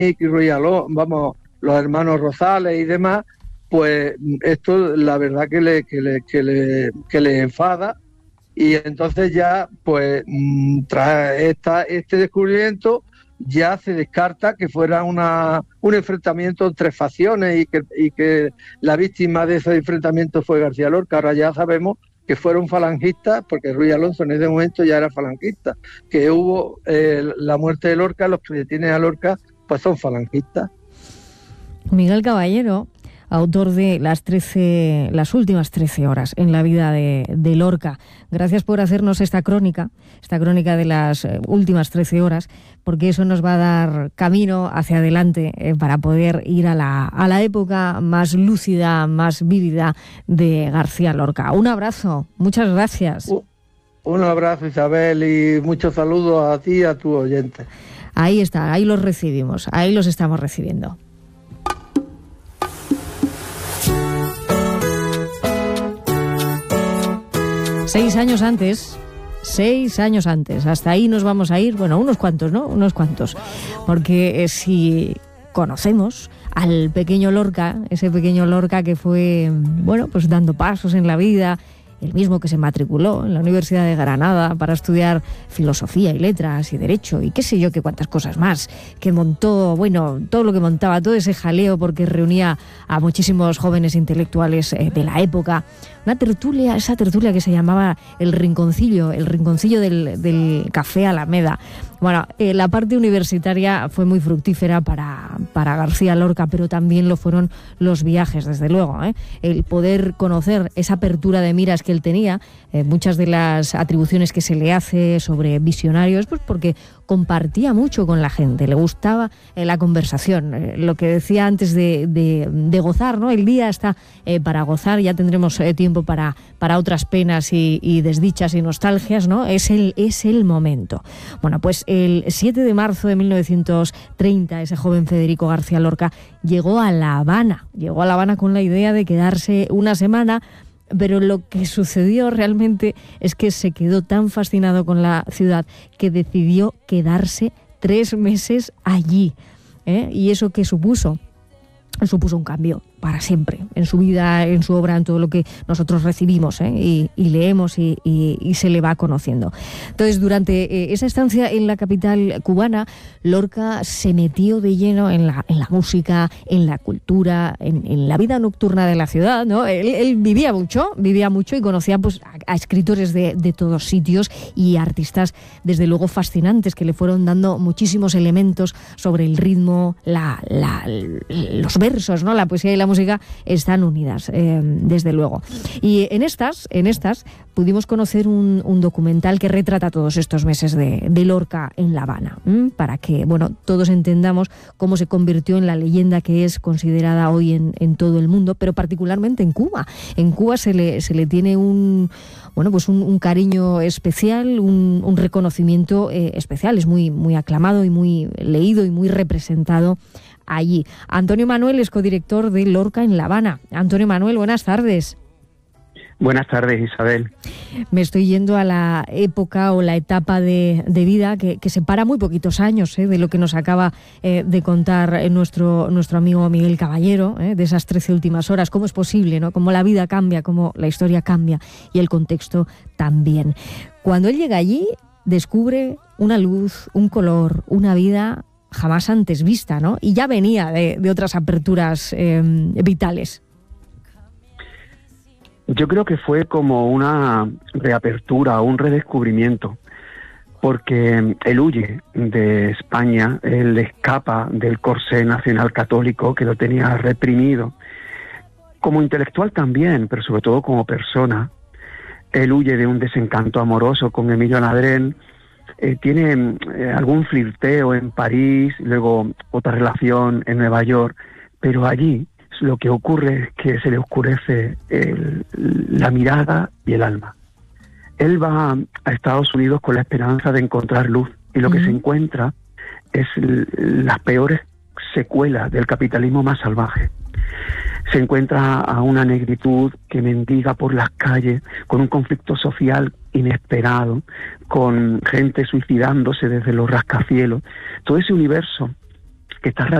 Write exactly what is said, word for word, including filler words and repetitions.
y Ruiz Alón, vamos, los hermanos Rosales y demás, pues esto la verdad que le, que le, que le, que le enfada, y entonces ya, pues tras esta, este descubrimiento, ya se descarta que fuera una, un enfrentamiento entre facciones y que, y que la víctima de ese enfrentamiento fue García Lorca. Ahora ya sabemos que fueron falangistas, porque Ruiz Alonso en ese momento ya era falangista, que hubo eh, la muerte de Lorca, los que detienen a Lorca pues son falangistas. Miguel Caballero, autor de las trece, las últimas trece horas en la vida de, de Lorca. Gracias por hacernos esta crónica, esta crónica de las últimas trece horas, porque eso nos va a dar camino hacia adelante eh, para poder ir a la, a la época más lúcida, más vívida de García Lorca. Un abrazo, muchas gracias. Un, un abrazo, Isabel, y muchos saludos a ti y a tu oyente. Ahí está, ahí los recibimos, ahí los estamos recibiendo. Seis años antes, seis años antes, hasta ahí nos vamos a ir, bueno, unos cuantos, ¿no? Unos cuantos, porque eh, si conocemos al pequeño Lorca, ese pequeño Lorca que fue, bueno, pues dando pasos en la vida, el mismo que se matriculó en la Universidad de Granada para estudiar filosofía y letras y derecho y qué sé yo, qué cuántas cosas más, que montó, bueno, todo lo que montaba, todo ese jaleo porque reunía a muchísimos jóvenes intelectuales eh, de la época. Una tertulia, esa tertulia que se llamaba El Rinconcillo, el Rinconcillo del, del Café Alameda. Bueno, eh, la parte universitaria fue muy fructífera para, para García Lorca, pero también lo fueron los viajes, desde luego, ¿eh? El poder conocer esa apertura de miras que él tenía, eh, muchas de las atribuciones que se le hace sobre visionarios, pues porque compartía mucho con la gente, le gustaba eh, la conversación, eh, lo que decía antes de, de, de gozar, ¿no? El día está eh, para gozar, ya tendremos eh, tiempo para, para otras penas y, y desdichas y nostalgias, ¿no? Es el, es el momento. Bueno, pues el siete de marzo de mil novecientos treinta, ese joven Federico García Lorca llegó a La Habana, llegó a La Habana con la idea de quedarse una semana, pero lo que sucedió realmente es que se quedó tan fascinado con la ciudad que decidió quedarse tres meses allí, ¿eh? Y eso que supuso, supuso un cambio para siempre, en su vida, en su obra, en todo lo que nosotros recibimos, ¿eh? y, y leemos y, y, y se le va conociendo. Entonces, durante eh, esa estancia en la capital cubana, Lorca se metió de lleno en la, en la música, en la cultura, en, en la vida nocturna de la ciudad, ¿no? Él, él vivía mucho, vivía mucho y conocía pues, a, a escritores de, de todos sitios y artistas, desde luego, fascinantes, que le fueron dando muchísimos elementos sobre el ritmo, la, la, los versos, ¿no? La poesía y la música están unidas, eh, desde luego. Y en estas, en estas pudimos conocer un, un documental que retrata todos estos meses de, de Lorca en La Habana, ¿m? para que, bueno, todos entendamos cómo se convirtió en la leyenda que es considerada hoy en, en todo el mundo, pero particularmente en Cuba. En Cuba se le, se le tiene un, bueno, pues un, un cariño especial, un, un reconocimiento eh, especial. Es muy, muy aclamado y muy leído y muy representado allí. Antonio Manuel es codirector de Lorca en La Habana. Antonio Manuel, buenas tardes. Buenas tardes, Isabel. Me estoy yendo a la época o la etapa de, de vida que, que separa muy poquitos años ¿eh? de lo que nos acaba eh, de contar eh, nuestro, nuestro amigo Miguel Caballero, ¿eh? de esas trece últimas horas. ¿Cómo es posible, ¿no? Cómo la vida cambia, cómo la historia cambia y el contexto también. Cuando él llega allí, descubre una luz, un color, una vida jamás antes vista, ¿no? Y ya venía de, de otras aperturas eh, vitales. Yo creo que fue como una reapertura, un redescubrimiento, porque él huye de España, él escapa del corsé nacional católico que lo tenía reprimido, como intelectual también, pero sobre todo como persona. Él huye de un desencanto amoroso con Emilio Nadrén. Eh, tiene eh, algún flirteo en París, luego otra relación en Nueva York, pero allí lo que ocurre es que se le oscurece el, la mirada y el alma. Él va a Estados Unidos con la esperanza de encontrar luz, y lo uh-huh. que se encuentra es l- las peores secuelas del capitalismo más salvaje. Se encuentra a una negritud que mendiga por las calles, con un conflicto social inesperado, con gente suicidándose desde los rascacielos. Todo ese universo que está